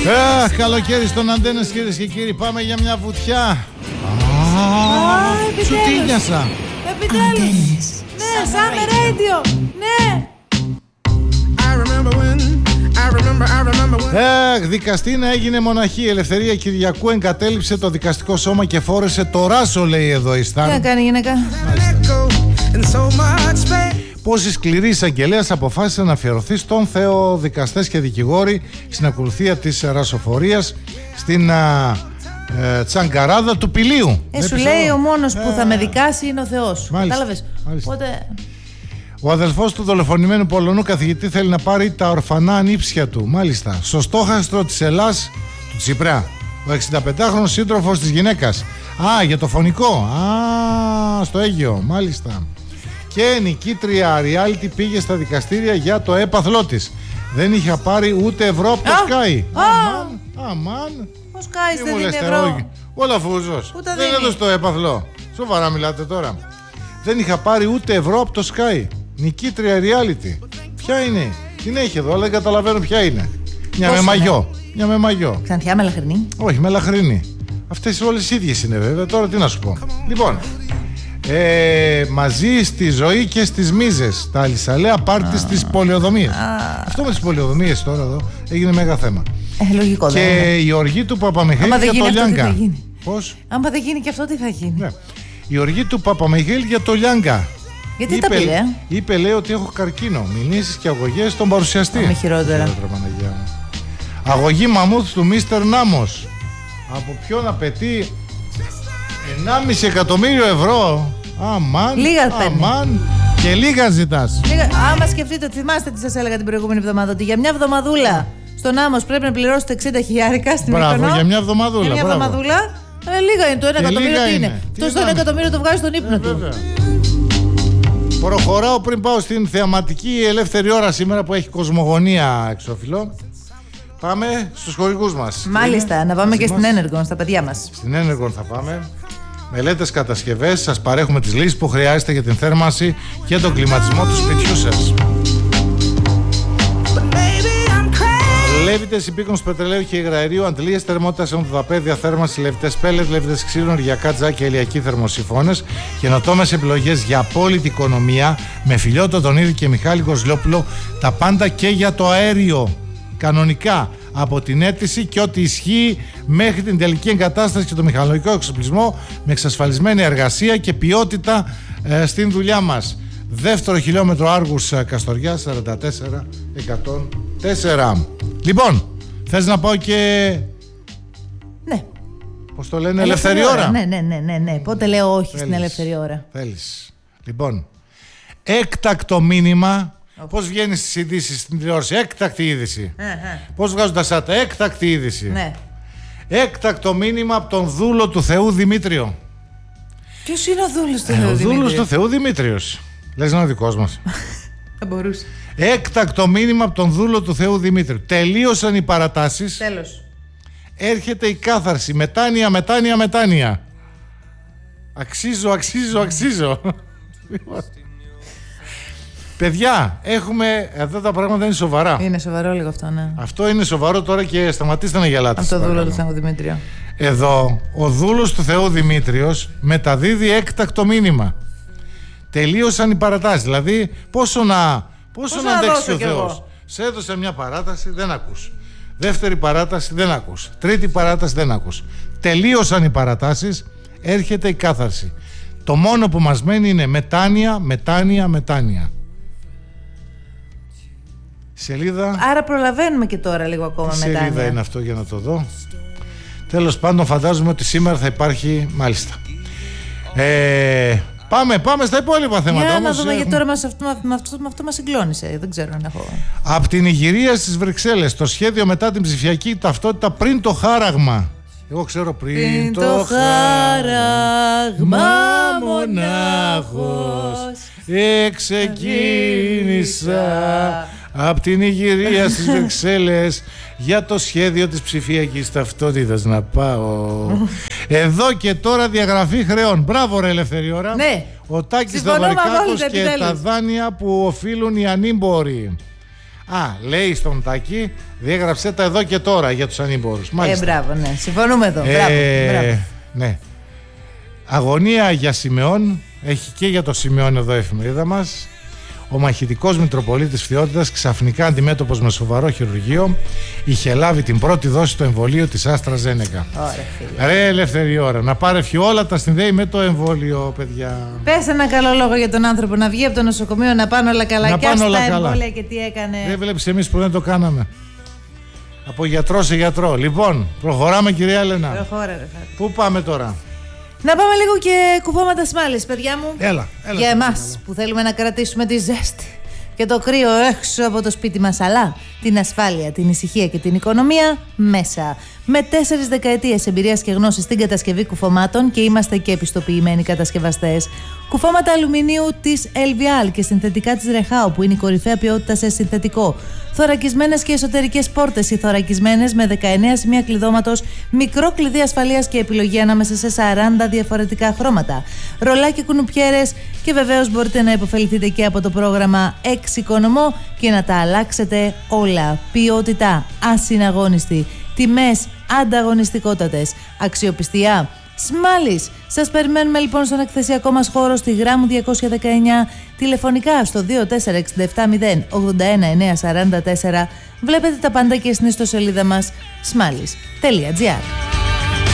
Καλοκαίρι στον Αντένες, κυρίες και κύριοι. Πάμε για μια βουτιά. Σου τίνιασα. Επιτέλους. Ναι, Summer Radio. Ναι. Δικαστήνα έγινε μοναχή. Η Ελευθερία Κυριακού εγκατέλειψε το δικαστικό σώμα και φόρεσε το ράσο, λέει εδώ η Στάν. Τι να κάνει η γυναίκα? Πόσοι σκληροί εισαγγελέας αποφάσισε να αφιερωθεί στον Θεό. Δικαστές και δικηγόροι στην ακολουθία της ρασοφορίας στην τσαγκαράδα του Πηλίου. Σου λέει ο μόνος που θα με δικάσει είναι ο Θεός. Κατάλαβες? Οπότε... Ο αδελφός του δολοφονημένου Πολωνού καθηγητή θέλει να πάρει τα ορφανά ανήψια του. Μάλιστα. Στο στόχαστρο της Ελλάς, του Τσιπρά, ο 65χρονος σύντροφος της γυναίκας. Για το φωνικό. Στο Αίγαιο. Μάλιστα. Και νικήτρια reality πήγε στα δικαστήρια για το έπαθλό της. Δεν είχε πάρει ούτε ευρώ από το Sky. Αμάν. Ο Sky δεν δίνει ευρώ. Ο Λαφούζος. Δεν έδωσε το έπαθλο. Σοβαρά μιλάτε τώρα. Δεν είχα πάρει ούτε ευρώ από το Sky. Νικήτρια reality. Ποια είναι? Την έχει εδώ, αλλά δεν καταλαβαίνω ποια είναι. Μια με μαγιό. Ξανθιά μελαχρινή? Όχι, μελαχρινή. Αυτές όλες οι ίδιες είναι βέβαια. Τώρα τι να σου πω. Λοιπόν, μαζί στη ζωή και στις μίζες. Τα αλυσαλέα πάρτι στις πολεοδομίες. Αυτό με τις πολεοδομίες τώρα εδώ έγινε μέγα θέμα. Λογικό. Και η οργή του Παπαμιχαήλ για το Λιάγκα. Πώς? Άμα δεν γίνει και αυτό, τι θα γίνει? Ναι. Η οργή του Παπαμιχαήλ για το Λιάγκα. Γιατί τα πήρε? Είπε, λέει, ότι έχω καρκίνο. Μηνύσεις και αγωγές στον παρουσιαστή. Με χειρότερα. Αγωγή μαμούθ του Μίστερ Νάμος. Από ποιον απαιτεί 1,5 εκατομμύριο ευρώ. Αμάν. Λίγα παίρνει. Και λίγα ζητάς. Άμα σκεφτείτε, θυμάστε τι σας έλεγα την προηγούμενη εβδομάδα, ότι για μια εβδομαδούλα στον Άμμος πρέπει να πληρώσετε 60 χιλιάρικα στην Μύκονο. Μπράβο, για μια εβδομαδούλα. Για μια εβδομαδούλα. Λίγα είναι το 1 εκατομμύριο. Τι είναι? Αυτό το 1 εκατομμύριο το βγάζει στον ύπνο του. Προχωράω πριν πάω στην θεαματική ελεύθερη ώρα σήμερα που έχει κοσμογονία εξώφυλλο. Πάμε στους χορηγούς μας. Μάλιστα, να πάμε και στην Energon, στα παιδιά μας. Στην Energon θα πάμε. Μελέτες, κατασκευές, σας παρέχουμε τις λύσεις που χρειάζεται για την θέρμανση και τον κλιματισμό του σπιτιού σας. Λέβητες υπήκονους πετρελαίου και υγραερίου, αντλίες θερμότητας, ενδοδαπέδια, θέρμανση, λεβητές πέλετ, λέβητες ξύλων, ενεργειακά τζάκια, ηλιακοί θερμοσυφώνες, καινοτόμες επιλογές για απόλυτη οικονομία με Φιλιώτο, Τονίδη και Μιχάλη Κοσλόπουλο. Τα πάντα και για το αέριο. Κανονικά από την αίτηση και ό,τι ισχύει μέχρι την τελική εγκατάσταση και το μηχανολογικό εξοπλισμό με εξασφαλισμένη εργασία και ποιότητα στην δουλειά μας. Δεύτερο χιλιόμετρο Άργους Καστοριά 44-104. Λοιπόν, θες να πάω και... Ναι. Πώς το λένε, ελεύθερη ώρα? Ναι. Πότε λέω όχι στην ελεύθερη ώρα? Θέλεις. Λοιπόν, έκτακτο μήνυμα. Πώς βγαίνει στις ειδήσεις στην τηλεόραση? Έκτακτη είδηση. Πώς βγάζουν τα σάτα? Έκτακτη είδηση. Ναι. Έκτακτο μήνυμα από τον δούλο του Θεού Δημήτριο. Ποιος είναι ο δούλος του Θεού Δημήτριο? Ο δούλος του Θεού Δημήτριος. Λες να είναι ο δικός μας? Θα μπορούσε. Έκτακτο μήνυμα από τον δούλο του Θεού Δημήτριου. Τελείωσαν οι παρατάσεις. Τέλος. Έρχεται η κάθαρση. Μετάνοια. Αξίζω. Παιδιά, έχουμε. Εδώ τα πράγματα είναι σοβαρά. Είναι σοβαρό λίγο αυτό, ναι. Αυτό είναι σοβαρό τώρα και σταματήστε να γελάτε. Από το δούλο του Θεού Δημήτριο. Εδώ, ο δούλος του Θεού Δημήτριος μεταδίδει έκτακτο μήνυμα. Τελείωσαν οι παρατάσεις. Δηλαδή, πόσο να αντέξει ο Θεός? Σε έδωσε μια παράταση, δεν ακούς. Δεύτερη παράταση, δεν ακούς. Τρίτη παράταση, δεν ακούς. Τελείωσαν οι παρατάσεις, έρχεται η κάθαρση. Το μόνο που μας μένει είναι μετάνοια. Σελίδα. Άρα προλαβαίνουμε και τώρα λίγο ακόμα μετάνοια. Σελίδα είναι αυτό για να το δω. Τέλος πάντων, φαντάζομαι ότι σήμερα θα υπάρχει. Μάλιστα. Πάμε στα υπόλοιπα θέματα. Για να δούμε, γιατί τώρα με αυτό μας συγκλώνησε. Δεν ξέρω αν έχω. Από την Ιγυρία στις Βρυξέλλες, το σχέδιο μετά την ψηφιακή ταυτότητα πριν το χάραγμα. Εγώ ξέρω πριν το χάραγμα μονάχος ξεκίνησα από την Ιγυρία στις Βρυξέλλες για το σχέδιο της ψηφιακής ταυτότητας να πάω. Εδώ και τώρα διαγραφή χρεών. Μπράβο ρε ελεύθερη ώρα. Ναι. Ο Τάκης Θεοδωρικάκος και τα δάνεια που οφείλουν οι ανήμποροι. Λέει στον Τάκη, διέγραψε τα εδώ και τώρα για τους ανήμπορους. Μπράβο, ναι. Συμφωνούμε εδώ. Μπράβο. Ναι. Αγωνία για Σιμεών. Έχει και για το Σιμεών εδώ η εφημερίδα μας. Ο μαχητικός Μητροπολίτης Φθιώτιδας ξαφνικά αντιμέτωπος με σοβαρό χειρουργείο είχε λάβει την πρώτη δόση του εμβολίου της AstraZeneca. Ρε ελεύθερη ώρα. Να πάρει όλα τα συνδέει με το εμβόλιο, παιδιά. Πες ένα καλό λόγο για τον άνθρωπο να βγει από το νοσοκομείο να πάνε όλα καλά. Να πάνε όλα καλά. Εμβόλια και τι έκανε. Δεν βλέπεις εμείς που δεν το κάναμε. Από γιατρό σε γιατρό. Λοιπόν, προχωράμε, κυρία Έλενα. Προχώρα. Πού πάμε τώρα? Να πάμε λίγο και κουφώματα σμάλης, παιδιά μου. Έλα. Για εμάς που θέλουμε να κρατήσουμε τη ζέστη και το κρύο έξω από το σπίτι μας, αλλά την ασφάλεια, την ησυχία και την οικονομία μέσα. Με 4 δεκαετίες εμπειρίας και γνώσης στην κατασκευή κουφωμάτων και είμαστε και επιστοποιημένοι κατασκευαστές. Κουφώματα αλουμινίου της LVL και συνθετικά της Rehau, που είναι η κορυφαία ποιότητα σε συνθετικό. Θωρακισμένες και εσωτερικές πόρτες ή θωρακισμένες με 19 σημεία κλειδώματος, μικρό κλειδί ασφαλείας και επιλογή ανάμεσα σε 40 διαφορετικά χρώματα. Ρολά και κουνουπιέρες και βεβαίως μπορείτε να υποφεληθείτε και από το πρόγραμμα Εξοικονομώ και να τα αλλάξετε όλα. Ποιότητα ασυναγώνιστη. Τιμές ανταγωνιστικότατες. Αξιοπιστία. Σμάλης. Σας περιμένουμε λοιπόν στον εκθεσιακό μας χώρο στη Γράμμου 219, τηλεφωνικά στο 2467081944. Βλέπετε τα πάντα και στην ιστοσελίδα μας smalis.gr.